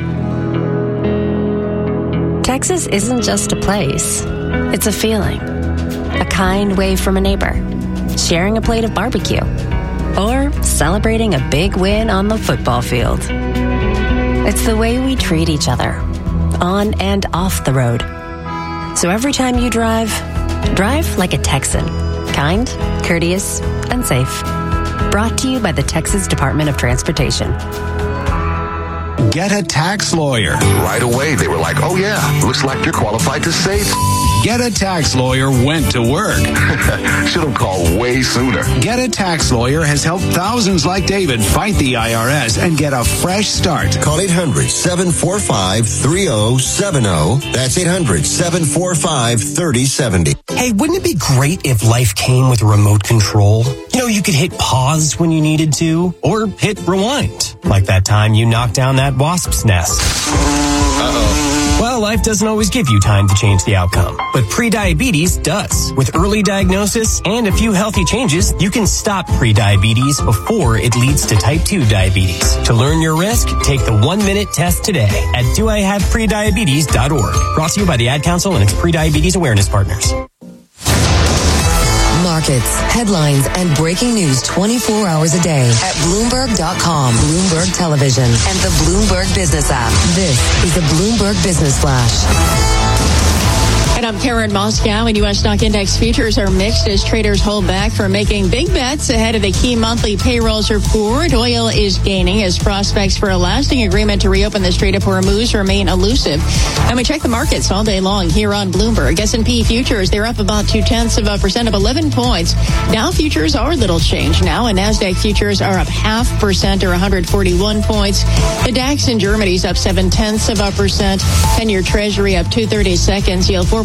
Texas isn't just a place. It's a feeling. A kind wave from a neighbor. Sharing a plate of barbecue. Or celebrating a big win on the football field. It's the way we treat each other, on and off the road. So every time you drive, drive like a Texan. Kind, courteous, and safe. Brought to you by the Texas Department of Transportation. Get a tax lawyer. Right away, they were like, oh yeah, looks like you're qualified to save. Get a tax lawyer went to work. Should have called way sooner. Get a tax lawyer has helped thousands like David fight the I R S and get a fresh start. Call eight hundred seven four five three oh seven oh. That's eight hundred seven four five three oh seven oh. Hey, wouldn't it be great if life came with a remote control? You know, you could hit pause when you needed to, or hit rewind. Like that time you knocked down that wasp's nest. Uh-oh. Well, life doesn't always give you time to change the outcome, but prediabetes does. With early diagnosis and a few healthy changes, you can stop prediabetes before it leads to type two diabetes. To learn your risk, take the one-minute test today at do I have prediabetes dot org. Brought to you by the Ad Council and its prediabetes awareness partners. Markets, headlines, and breaking news twenty-four hours a day at Bloomberg dot com, Bloomberg Television, and the Bloomberg Business app. This is the Bloomberg Business Flash. And I'm Karen Moscow, and U S stock index futures are mixed as traders hold back from making big bets ahead of the key monthly payrolls report. Oil is gaining as prospects for a lasting agreement to reopen the Strait of Hormuz remain elusive. And we check the markets all day long here on Bloomberg. S and P futures, they're up about two-tenths of a percent of eleven points. Dow futures are little change now, and NASDAQ futures are up half percent or one hundred forty-one points. The DAX in Germany's up seven-tenths of a percent. ten-year Treasury up two thirty-seconds, yield four point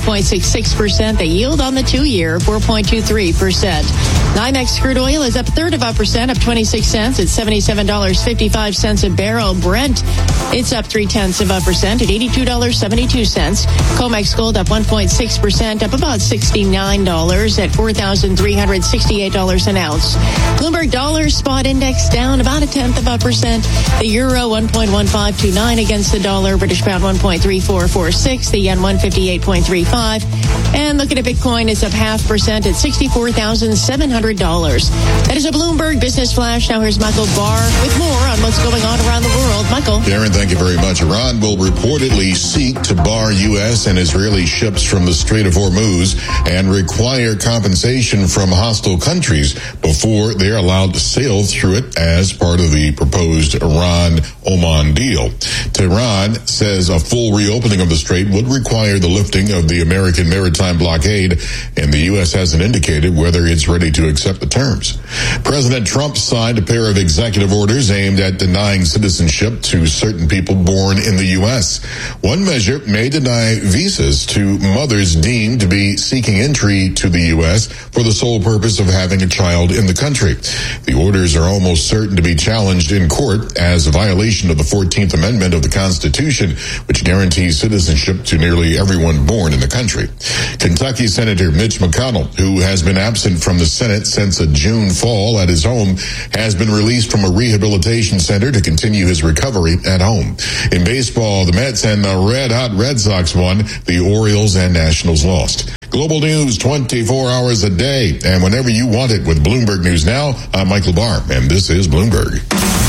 point six six percent. The yield on the two-year, four point two three percent. NYMEX crude oil is up a third of a percent, up twenty-six cents at seventy-seven dollars and fifty-five cents a barrel. Brent, it's up three-tenths of a percent at eighty-two dollars and seventy-two cents. COMEX gold up one point six percent, up about sixty-nine dollars at four thousand three hundred sixty-eight dollars an ounce. Bloomberg dollar spot index down about a tenth of a percent. The euro one point one five two nine against the dollar. British pound one point three four four six. The yen one fifty-eight point three five. And looking at Bitcoin, it's up half percent at sixty-four thousand seven hundred dollars. That is a Bloomberg Business Flash. Now here's Michael Barr with more on what's going on around the world. Michael. Darren, thank you very much. Iran will reportedly seek to bar U S and Israeli ships from the Strait of Hormuz and require compensation from hostile countries before they're allowed to sail through it as part of the proposed Iran-Oman deal. Tehran says a full reopening of the strait would require the lifting of the American maritime blockade, and the U S hasn't indicated whether it's ready to accept the terms. President Trump signed a pair of executive orders aimed at denying citizenship to certain people born in the U S. One measure may deny visas to mothers deemed to be seeking entry to the U S for the sole purpose of having a child in the country. The orders are almost certain to be challenged in court as a violation of the fourteenth Amendment of the Constitution, which guarantees citizenship to nearly everyone born in the country. Kentucky Senator Mitch McConnell, who has been absent from the Senate since a June fall at his home, has been released from a rehabilitation center to continue his recovery at home. In baseball, the Mets and the Red Hot Red Sox won. The Orioles and Nationals lost. Global news twenty-four hours a day and whenever you want it with Bloomberg News Now. I'm Michael Barr, and this is Bloomberg.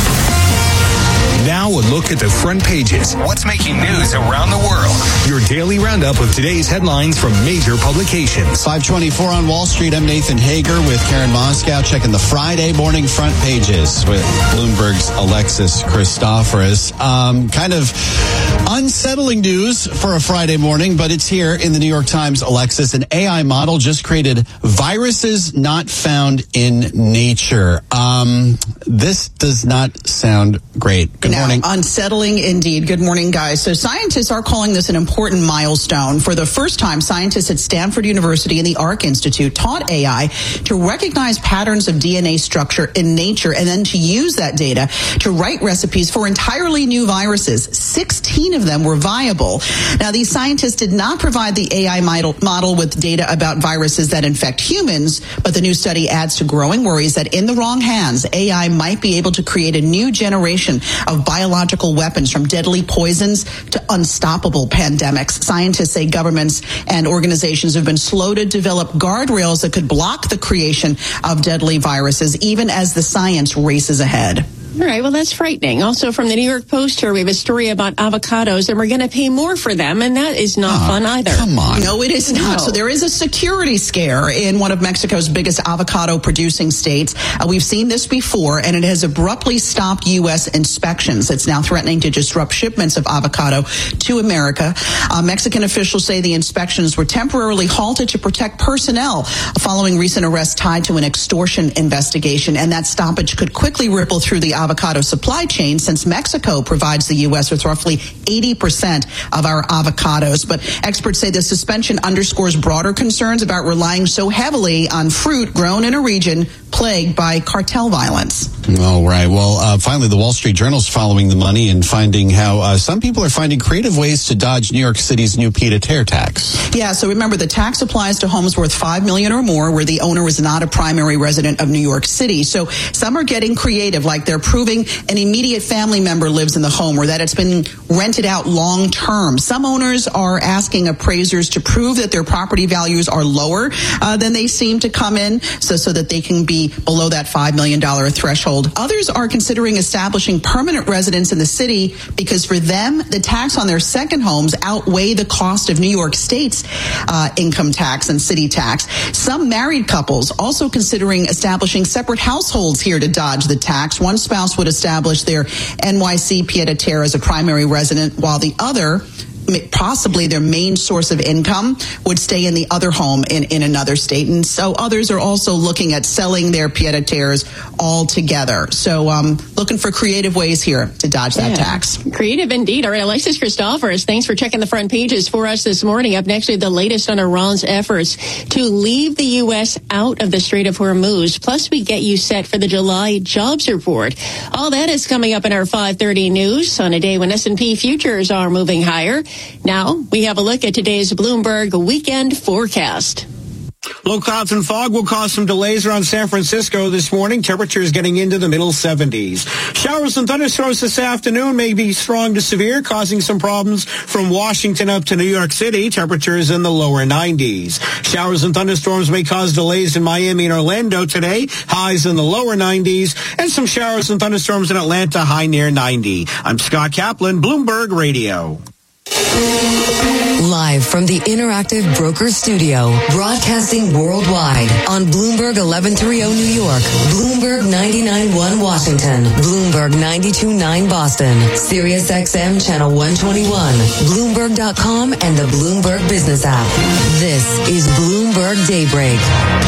Now a look at the front pages. What's making news around the world? Your daily roundup of today's headlines from major publications. five twenty-four on Wall Street. I'm Nathan Hager with Karen Moscow checking the Friday morning front pages with Bloomberg's Alexis Christoforous. Um, kind of unsettling news for a Friday morning, but it's here in the New York Times. Alexis, an A I model just created viruses not found in nature. Um, this does not sound great. Good now, morning. Unsettling indeed. Good morning, guys. So scientists are calling this an important milestone. For the first time, scientists at Stanford University and the Arc Institute taught A I to recognize patterns of D N A structure in nature and then to use that data to write recipes for entirely new viruses. sixteen of them were viable. Now, these scientists did not provide the A I model, model with data about viruses that infect humans, but the new study adds to growing worries that in the wrong hands, A I might be able to create a new generation of biological weapons, from deadly poisons to unstoppable pandemics. Scientists say governments and organizations have been slow to develop guardrails that could block the creation of deadly viruses, even as the science races ahead. All right, well, that's frightening. Also from the New York Post here, we have a story about avocados, and we're going to pay more for them, and that is not oh, fun either. Come on. No, it is not. No. So there is a security scare in one of Mexico's biggest avocado-producing states. Uh, we've seen this before, and it has abruptly stopped U S inspections. It's now threatening to disrupt shipments of avocado to America. Uh, Mexican officials say the inspections were temporarily halted to protect personnel following recent arrests tied to an extortion investigation, and that stoppage could quickly ripple through the avocado supply chain, since Mexico provides the U S with roughly eighty percent of our avocados. But experts say the suspension underscores broader concerns about relying so heavily on fruit grown in a region plagued by cartel violence. All right. Well, uh, finally, the Wall Street Journal's following the money and finding how uh, some people are finding creative ways to dodge New York City's new pied-à-terre tax. Yeah, so remember, the tax applies to homes worth five million dollars or more where the owner is not a primary resident of New York City. So some are getting creative, like they're proving an immediate family member lives in the home or that it's been rented out long term. Some owners are asking appraisers to prove that their property values are lower uh, than they seem to come in, so, so that they can be below that five million dollars threshold. Others are considering establishing permanent residence in the city because for them, the tax on their second homes outweigh the cost of New York State's uh, income tax and city tax. Some married couples also considering establishing separate households here to dodge the tax. One spouse would establish their N Y C pied-à-terre as a primary resident, while the other possibly their main source of income would stay in the other home in, in another state. And so others are also looking at selling their pied-a-terres altogether. So um, looking for creative ways here to dodge that yeah. tax. Creative indeed. All right, Alexis Christophers, thanks for checking the front pages for us this morning. Up next, we have the latest on Iran's efforts to leave the U S out of the Strait of Hormuz. Plus, we get you set for the July jobs report. All that is coming up in our five thirty news on a day when S and P futures are moving higher. Now, we have a look at today's Bloomberg weekend forecast. Low clouds and fog will cause some delays around San Francisco this morning. Temperatures getting into the middle seventies. Showers and thunderstorms this afternoon may be strong to severe, causing some problems from Washington up to New York City. Temperatures in the lower nineties. Showers and thunderstorms may cause delays in Miami and Orlando today. Highs in the lower nineties. And some showers and thunderstorms in Atlanta, high near ninety. I'm Scott Kaplan, Bloomberg Radio. Live from the Interactive Broker Studio, broadcasting worldwide on Bloomberg eleven thirty New York, Bloomberg ninety-nine point one Washington, Bloomberg ninety-two point nine Boston, Sirius X M Channel one twenty-one, Bloomberg dot com, and the Bloomberg Business app. This is Bloomberg Daybreak.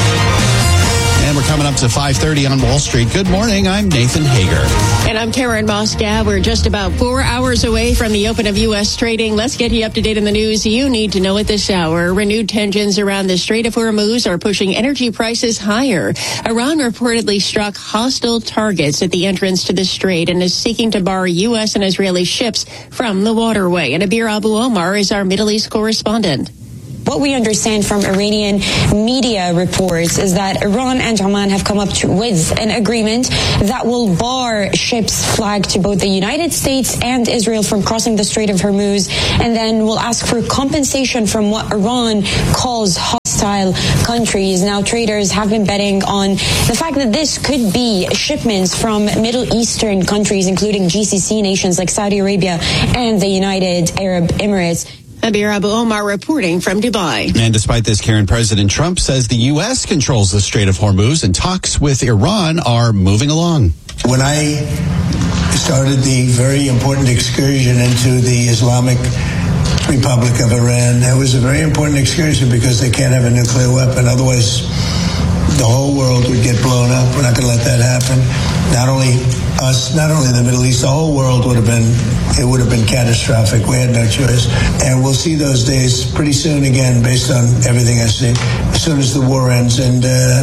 And we're coming up to five thirty on Wall Street. Good morning. I'm Nathan Hager. And I'm Karen Moscow. We're just about four hours away from the open of U S trading. Let's get you up to date on the news you need to know at this hour. Renewed tensions around the Strait of Hormuz are pushing energy prices higher. Iran reportedly struck hostile targets at the entrance to the strait and is seeking to bar U S and Israeli ships from the waterway. And Abir Abu Omar is our Middle East correspondent. What we understand from Iranian media reports is that Iran and Oman have come up to, with an agreement that will bar ships flagged to both the United States and Israel from crossing the Strait of Hormuz, and then will ask for compensation from what Iran calls hostile countries. Now, traders have been betting on the fact that this could be shipments from Middle Eastern countries, including G C C nations like Saudi Arabia and the United Arab Emirates. Abir Abu Omar reporting from Dubai. And despite this, Karen, President Trump says the U S controls the Strait of Hormuz and talks with Iran are moving along. When I started the very important excursion into the Islamic Republic of Iran, that was a very important excursion because they can't have a nuclear weapon. Otherwise, the whole world would get blown up. We're not going to let that happen. Not only us, not only the Middle East, the whole world would have been, it would have been catastrophic. We had no choice. And we'll see those days pretty soon again, based on everything I see, as soon as the war ends. And uh,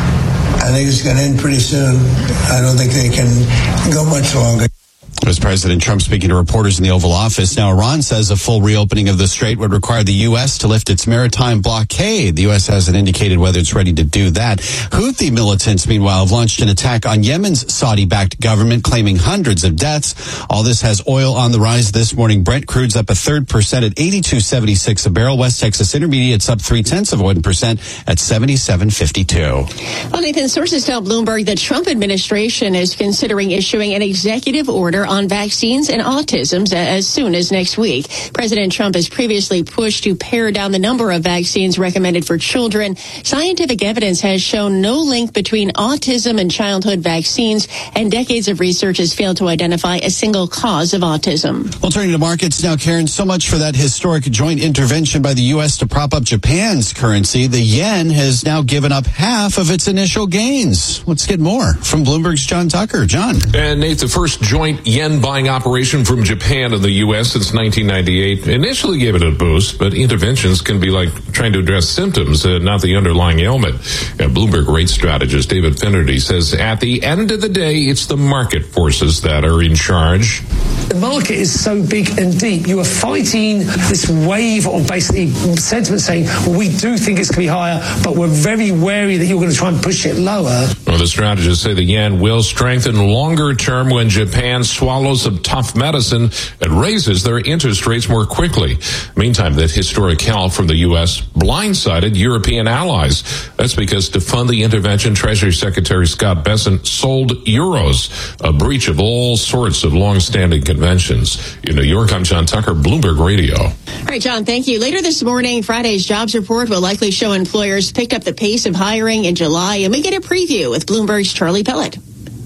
I think it's going to end pretty soon. I don't think they can go much longer. It was President Trump speaking to reporters in the Oval Office. Now, Iran says a full reopening of the strait would require the U S to lift its maritime blockade. The U S hasn't indicated whether it's ready to do that. Houthi militants, meanwhile, have launched an attack on Yemen's Saudi-backed government, claiming hundreds of deaths. All this has oil on the rise this morning. Brent crude's up a third percent at eighty-two seventy-six a barrel. West Texas Intermediate's up three-tenths of one percent at seventy-seven fifty-two. Well, Nathan, sources tell Bloomberg the Trump administration is considering issuing an executive order on vaccines and autism as soon as next week. President Trump has previously pushed to pare down the number of vaccines recommended for children. Scientific evidence has shown no link between autism and childhood vaccines, and decades of research has failed to identify a single cause of autism. Well, turning to markets now, Karen, so much for that historic joint intervention by the U S to prop up Japan's currency. The yen has now given up half of its initial gains. Let's get more from Bloomberg's John Tucker. John. And Nate, the first joint yen buying operation from Japan and the U S since nineteen ninety-eight initially gave it a boost, but interventions can be like trying to address symptoms, uh, not the underlying ailment. Uh, Bloomberg rate strategist David Finnerty says at the end of the day, it's the market forces that are in charge. The market is so big and deep. You are fighting this wave of basically sentiment saying, well, we do think it's going to be higher, but we're very wary that you're going to try and push it lower. Well, the strategists say the yen will strengthen longer term when Japan swallows some tough medicine and raises their interest rates more quickly. Meantime, that historic help from the U S blindsided European allies. That's because to fund the intervention, Treasury Secretary Scott Bessent sold euros, a breach of all sorts of long-standing conventions. In New York, I'm John Tucker, Bloomberg Radio. All right, John, thank you. Later this morning, Friday's jobs report will likely show employers picked up the pace of hiring in July, and we get a preview with Bloomberg's Charlie Pellet.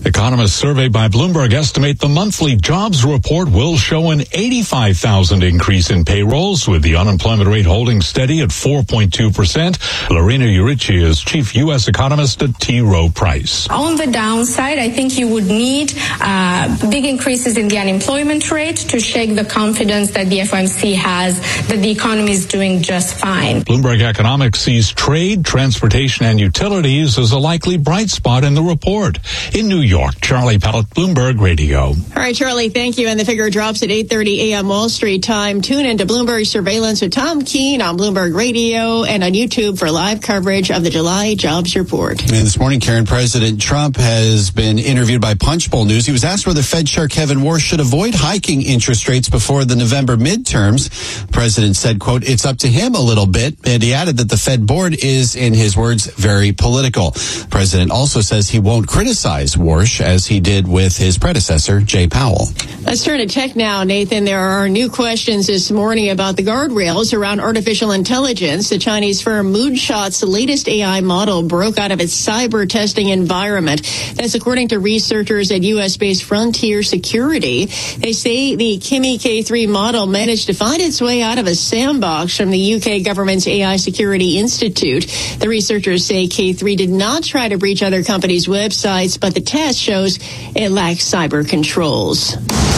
Economists surveyed by Bloomberg estimate the monthly jobs report will show an eighty-five thousand increase in payrolls, with the unemployment rate holding steady at four point two percent. Lorena Urici is chief U S economist at T. Rowe Price. On the downside, I think you would need uh, big increases in the unemployment rate to shake the confidence that the F O M C has that the economy is doing just fine. Bloomberg Economics sees trade, transportation, and utilities as a likely bright spot in the report. In New York, York. Charlie Pellett, Bloomberg Radio. All right, Charlie, thank you. And the figure drops at eight thirty a.m. Wall Street time. Tune into Bloomberg Surveillance with Tom Keene on Bloomberg Radio and on YouTube for live coverage of the July jobs report. And this morning, Karen, President Trump has been interviewed by Punchbowl News. He was asked whether Fed Chair Kevin Warsh should avoid hiking interest rates before the November midterms. The president said, quote, "It's up to him a little bit." And he added that the Fed board is, in his words, very political. The president also says he won't criticize Warsh as he did with his predecessor, Jay Powell. Let's turn to tech now, Nathan. There are new questions this morning about the guardrails around artificial intelligence. The Chinese firm Moonshot's latest A I model broke out of its cyber testing environment. That's according to researchers at U S-based Frontier Security. They say the Kimi K three model managed to find its way out of a sandbox from the U K government's A I Security Institute. The researchers say K three did not try to breach other companies' websites, but the test shows it lacks cyber controls.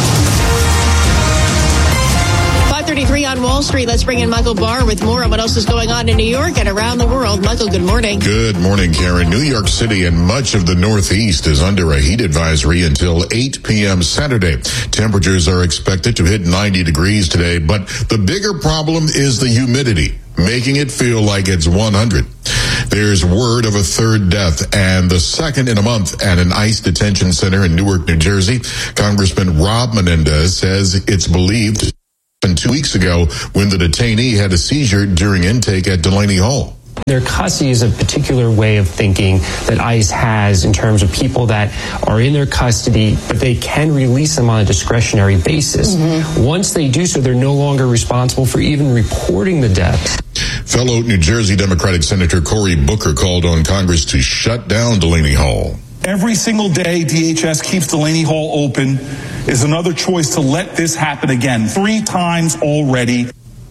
five thirty-three on Wall Street. Let's bring in Michael Barr with more on what else is going on in New York and around the world. Michael, good morning. Good morning, Karen. New York City and much of the Northeast is under a heat advisory until eight p.m. Saturday. Temperatures are expected to hit ninety degrees today, but the bigger problem is the humidity, making it feel like it's one hundred. There's word of a third death and the second in a month at an ICE detention center in Newark, New Jersey. Congressman Rob Menendez says it's believed two weeks ago when the detainee had a seizure during intake at Delaney Hall. Their custody is a particular way of thinking that ICE has in terms of people that are in their custody, but they can release them on a discretionary basis. Mm-hmm. Once they do so, they're no longer responsible for even reporting the death. Fellow New Jersey Democratic Senator Cory Booker called on Congress to shut down Delaney Hall. Every single day D H S keeps Delaney Hall open is another choice to let this happen again. Three times already.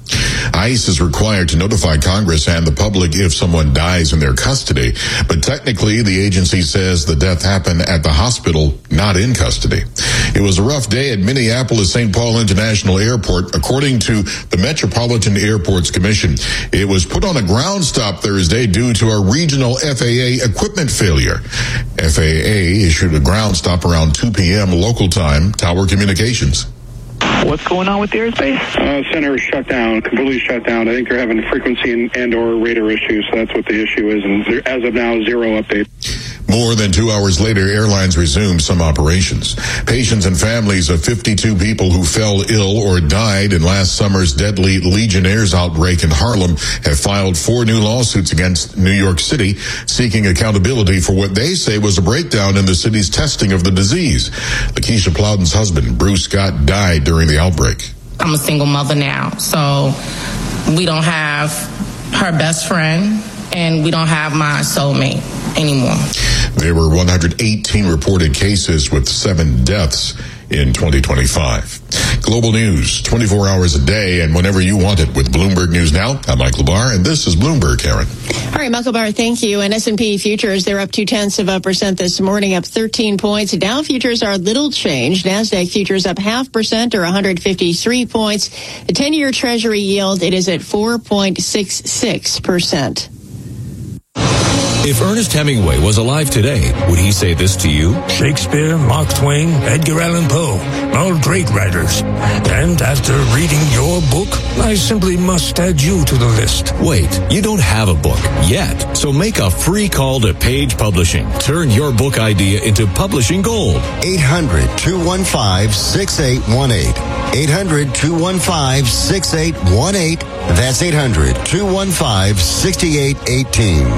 ICE is required to notify Congress and the public if someone dies in their custody, but technically the agency says the death happened at the hospital, not in custody. It was a rough day at Minneapolis Saint Paul International Airport, according to the Metropolitan Airports Commission. It was put on a ground stop Thursday due to a regional F A A equipment failure. F A A issued a ground stop around two p.m. local time, Tower Communications. What's going on with the airspace? Uh, center is shut down, completely shut down. I think they're having frequency and, and or radar issues, so that's what the issue is. And there, as of now, zero update. More than two hours later, airlines resumed some operations. Patients and families of fifty-two people who fell ill or died in last summer's deadly Legionnaires outbreak in Harlem have filed four new lawsuits against New York City, seeking accountability for what they say was a breakdown in the city's testing of the disease. Lakeisha Plowden's husband, Bruce Scott, died during the outbreak. I'm a single mother now, so we don't have her best friend, and we don't have my soulmate anymore. There were one hundred eighteen reported cases with seven deaths in twenty twenty-five. Global news, twenty-four hours a day and whenever you want it with Bloomberg News Now. I'm Michael Barr, and this is Bloomberg, Karen. All right, Michael Barr, thank you. And S and P futures, they're up two-tenths of a percent this morning, up thirteen points. Dow futures are little changed. NASDAQ futures up half percent or one hundred fifty-three points. The ten-year Treasury yield, it is at four point six six percent. If Ernest Hemingway was alive today, would he say this to you? Shakespeare, Mark Twain, Edgar Allan Poe, all great writers. And after reading your book, I simply must add you to the list. Wait, you don't have a book yet, so make a free call to Page Publishing. Turn your book idea into publishing gold. eight hundred, two one five, six eight one eight. eight hundred, two one five, six eight one eight. That's eight hundred, two one five, six eight one eight.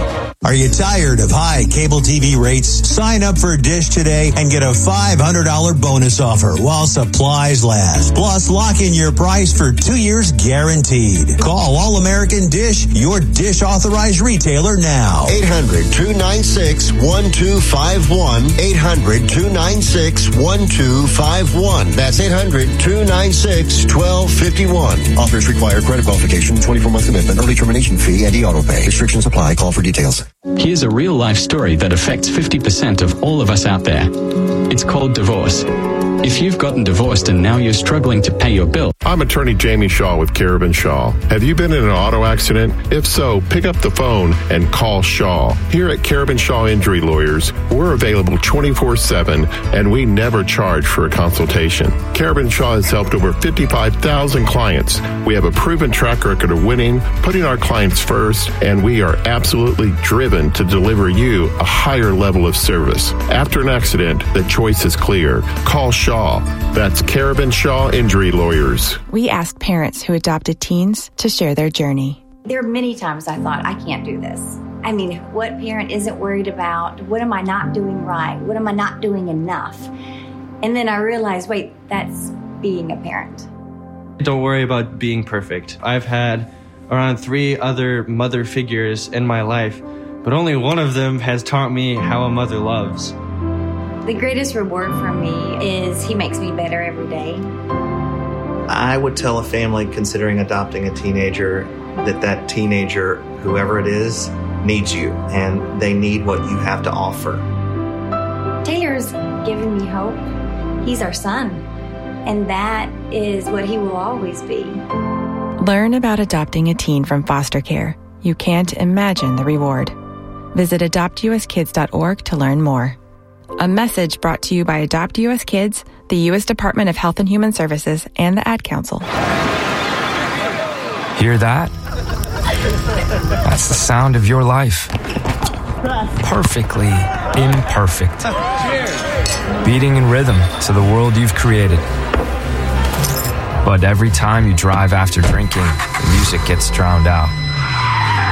Are you tired of high cable T V rates? Sign up for Dish today and get a five hundred dollars bonus offer while supplies last. Plus, lock in your price for two years guaranteed. Call All American Dish, your Dish authorized retailer now. eight hundred, two nine six, one two five one. eight hundred, two nine six, one two five one. That's eight hundred, two nine six, one two five one. Offers require credit qualification, twenty-four month commitment, early termination fee, and e-auto pay. Restrictions apply. Call for details. Here's a real-life story that affects fifty percent of all of us out there. It's called divorce. If you've gotten divorced and now you're struggling to pay your bill. I'm attorney Jamie Shaw with Carabin Shaw. Have you been in an auto accident? If so, pick up the phone and call Shaw. Here at Carabin Shaw Injury Lawyers, we're available twenty-four seven and we never charge for a consultation. Carabin Shaw has helped over fifty-five thousand clients. We have a proven track record of winning, putting our clients first, and we are absolutely driven to deliver you a higher level of service. After an accident, the choice is clear. Call Shaw. That's Carabin Shaw Injury Lawyers. We asked parents who adopted teens to share their journey. There are many times I thought, I can't do this. I mean, what parent isn't worried about? What am I not doing right? What am I not doing enough? And then I realized, wait, that's being a parent. Don't worry about being perfect. I've had around three other mother figures in my life, but only one of them has taught me how a mother loves. The greatest reward for me is he makes me better every day. I would tell a family considering adopting a teenager that that teenager, whoever it is, needs you, and they need what you have to offer. Taylor's given me hope. He's our son, and that is what he will always be. Learn about adopting a teen from foster care. You can't imagine the reward. Visit adopt u s kids dot org to learn more. A message brought to you by Adopt U S Kids, the U S Department of Health and Human Services, and the Ad Council. Hear that? That's the sound of your life. Perfectly imperfect. Beating in rhythm to the world you've created. But every time you drive after drinking, the music gets drowned out.